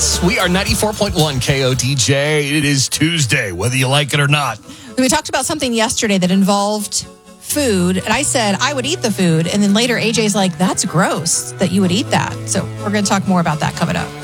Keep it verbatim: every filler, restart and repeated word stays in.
Hits. We are ninety-four point one K O D J. It is Tuesday, whether you like it or not. We talked about something yesterday that involved food, and I said I would eat the food, and then later A J's like, that's gross that you would eat that. So we're going to talk more about that coming up.